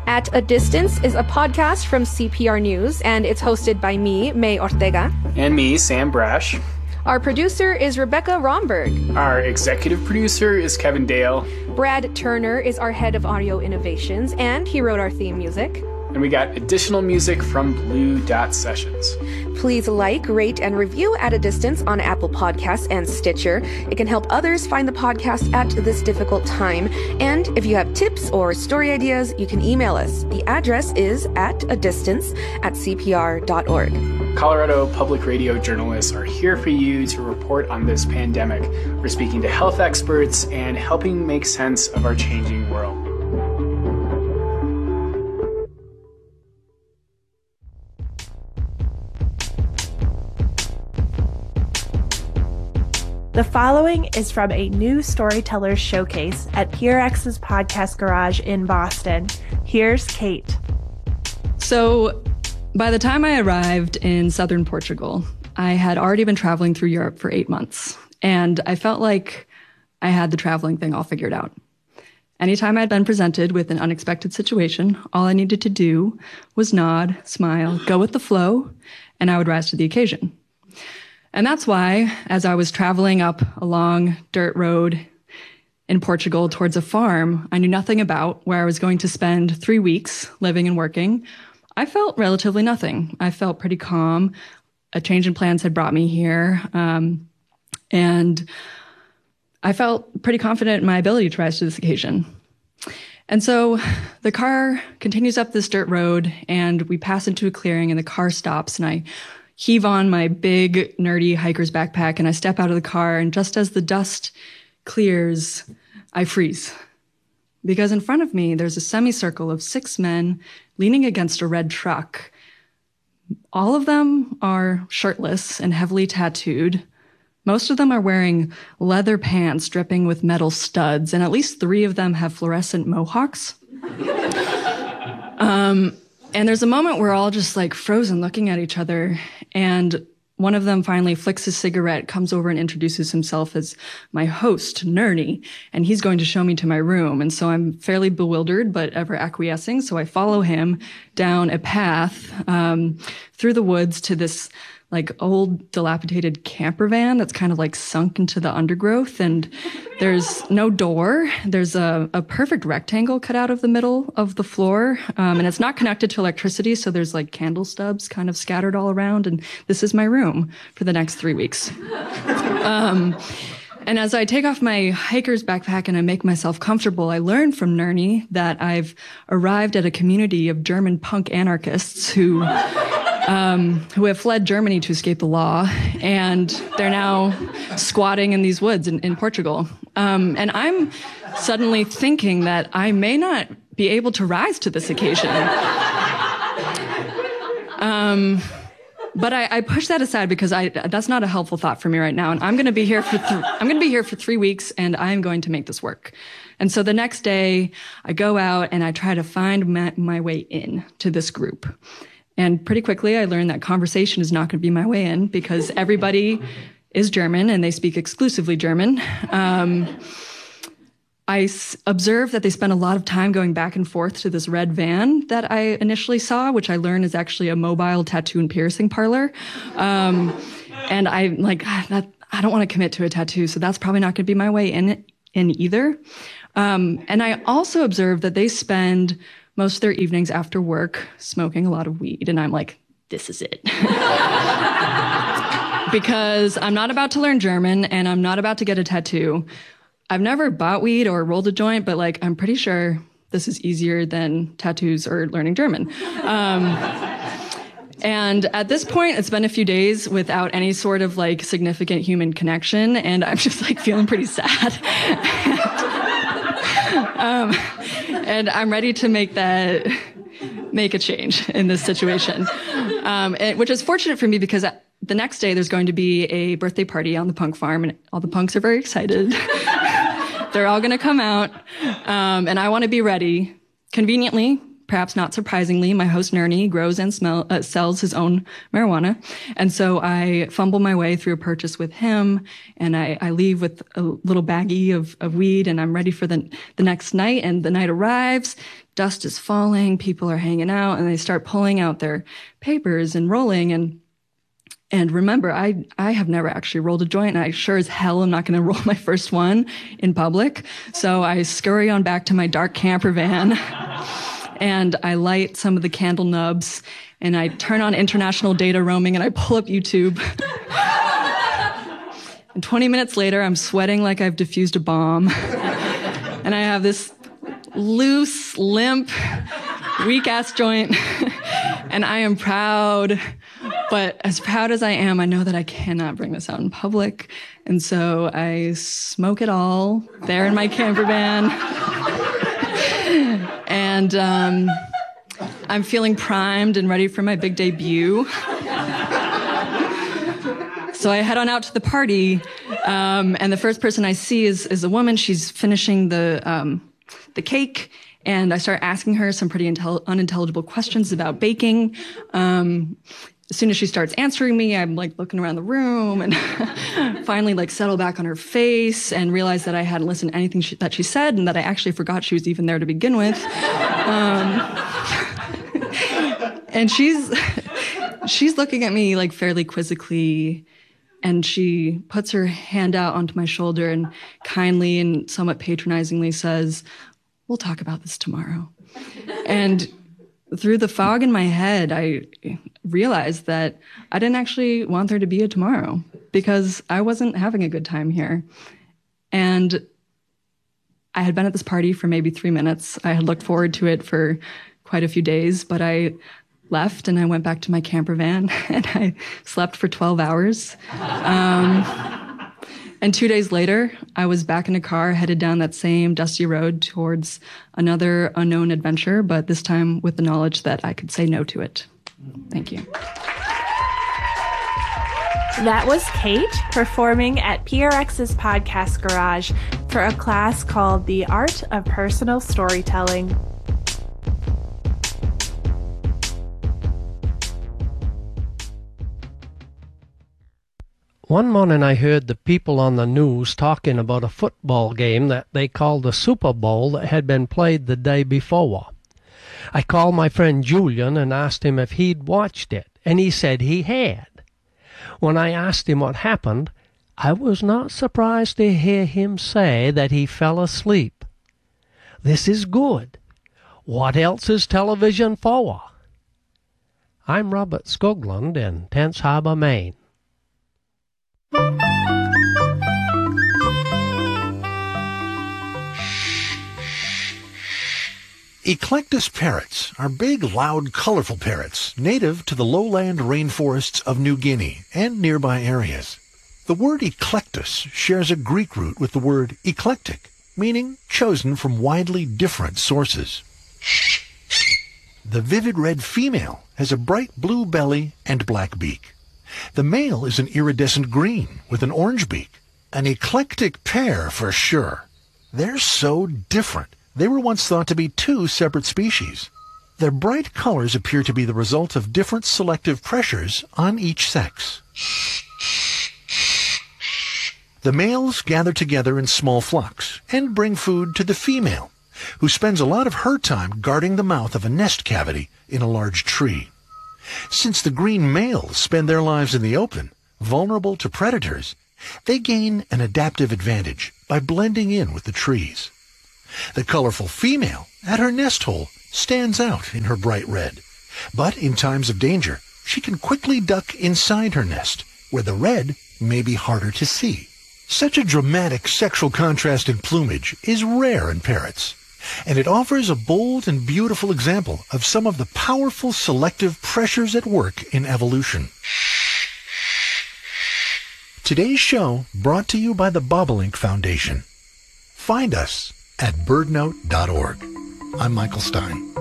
At a Distance is a podcast from CPR News, and it's hosted by me, May Ortega. And me, Sam Brash. Our producer is Rebecca Romberg. Our executive producer is Kevin Dale. Brad Turner is our head of audio innovations, and he wrote our theme music. And we got additional music from Blue Dot Sessions. Please like, rate, and review At a Distance on Apple Podcasts and Stitcher. It can help others find the podcast at this difficult time. And if you have tips or story ideas, you can email us. The address is atadistance@cpr.org. Colorado Public Radio journalists are here for you to report on this pandemic. We're speaking to health experts and helping make sense of our changing world. The following is from a new storytellers showcase at PRX's Podcast Garage in Boston. Here's Kate. So, by the time I arrived in southern Portugal, I had already been traveling through Europe for 8 months, and I felt like I had the traveling thing all figured out. Anytime I'd been presented with an unexpected situation, all I needed to do was nod, smile, go with the flow, and I would rise to the occasion. And that's why, as I was traveling up a long dirt road in Portugal towards a farm I knew nothing about, where I was going to spend 3 weeks living and working, I felt relatively nothing. I felt pretty calm. A change in plans had brought me here. And I felt pretty confident in my ability to rise to this occasion. And so the car continues up this dirt road, and we pass into a clearing, and the car stops, and I heave on my big, nerdy hiker's backpack, and I step out of the car, and just as the dust clears, I freeze. Because in front of me, there's a semicircle of 6 men leaning against a red truck. All of them are shirtless and heavily tattooed. Most of them are wearing leather pants dripping with metal studs, and at least 3 of them have fluorescent mohawks. And there's a moment we're all just like frozen looking at each other, and one of them finally flicks his cigarette, comes over and introduces himself as my host, Nerny, and he's going to show me to my room. And so I'm fairly bewildered, but ever acquiescing. So I follow him down a path through the woods to this like old dilapidated camper van that's kind of like sunk into the undergrowth, and there's no door. There's a perfect rectangle cut out of the middle of the floor, and it's not connected to electricity, so there's like candle stubs kind of scattered all around, and this is my room for the next 3 weeks. And as I take off my hiker's backpack and I make myself comfortable, I learn from Nerny that I've arrived at a community of German punk anarchists who have fled Germany to escape the law, and they're now squatting in these woods in Portugal. And I'm suddenly thinking that I may not be able to rise to this occasion. But I push that aside because that's not a helpful thought for me right now. And I'm going to be here for 3 weeks, and I'm going to make this work. And so the next day, I go out and I try to find my way in to this group. And pretty quickly, I learned that conversation is not going to be my way in because everybody is German and they speak exclusively German. I observed that they spent a lot of time going back and forth to this red van that I initially saw, which I learned is actually a mobile tattoo and piercing parlor. And I'm like, I don't want to commit to a tattoo, so that's probably not going to be my way in either. And I also observed that they spend most of their evenings after work smoking a lot of weed. And I'm like, this is it. Because I'm not about to learn German and I'm not about to get a tattoo. I've never bought weed or rolled a joint, but like, I'm pretty sure this is easier than tattoos or learning German. And at this point, it's been a few days without any sort of like significant human connection. And I'm just like feeling pretty sad. And I'm ready to make a change in this situation, which is fortunate for me because the next day there's going to be a birthday party on the punk farm, and all the punks are very excited. They're all going to come out, and I want to be ready conveniently perhaps not surprisingly, my host Nerney grows and sells his own marijuana. And so I fumble my way through a purchase with him, and I leave with a little baggie of weed, and I'm ready for the next night. And the night arrives, dust is falling, people are hanging out, and they start pulling out their papers and rolling. And remember, I have never actually rolled a joint, and I sure as hell am not going to roll my first one in public. So I scurry on back to my dark camper van, and I light some of the candle nubs, and I turn on international data roaming, and I pull up YouTube. And 20 minutes later, I'm sweating like I've defused a bomb. And I have this loose, limp, weak-ass joint, and I am proud. But as proud as I am, I know that I cannot bring this out in public. And so I smoke it all there in my camper van. And I'm feeling primed and ready for my big debut. So I head on out to the party, and the first person I see is a woman. She's finishing the cake, and I start asking her some pretty unintelligible questions about baking. As soon as she starts answering me, I'm like looking around the room and finally like settle back on her face and realize that I hadn't listened to anything that she said, and that I actually forgot she was even there to begin with. And she's looking at me like fairly quizzically, and she puts her hand out onto my shoulder and kindly and somewhat patronizingly says, "We'll talk about this tomorrow." And through the fog in my head, I realized that I didn't actually want there to be a tomorrow, because I wasn't having a good time here. And I had been at this party for maybe 3 minutes. I had looked forward to it for quite a few days, but I left and I went back to my camper van and I slept for 12 hours. And 2 days later, I was back in a car headed down that same dusty road towards another unknown adventure, but this time with the knowledge that I could say no to it. Thank you. That was Kate performing at PRX's Podcast Garage for a class called The Art of Personal Storytelling. One morning I heard the people on the news talking about a football game that they called the Super Bowl that had been played the day before. I called my friend Julian and asked him if he'd watched it, and he said he had. When I asked him what happened, I was not surprised to hear him say that he fell asleep. This is good. What else is television for? I'm Robert Skoglund in Tense Harbor, Maine. Eclectus parrots are big, loud, colorful parrots native to the lowland rainforests of New Guinea and nearby areas. The word eclectus shares a Greek root with the word eclectic, meaning chosen from widely different sources. The vivid red female has a bright blue belly and black beak. The male is an iridescent green with an orange beak. An eclectic pair for sure. They're so different. They were once thought to be two separate species. Their bright colors appear to be the result of different selective pressures on each sex. The males gather together in small flocks and bring food to the female, who spends a lot of her time guarding the mouth of a nest cavity in a large tree. Since the green males spend their lives in the open, vulnerable to predators, they gain an adaptive advantage by blending in with the trees. The colorful female at her nest hole stands out in her bright red, but in times of danger, she can quickly duck inside her nest, where the red may be harder to see. Such a dramatic sexual contrast in plumage is rare in parrots, and it offers a bold and beautiful example of some of the powerful selective pressures at work in evolution. Today's show brought to you by the Bobolink Foundation. Find us at birdnote.org. I'm Michael Stein.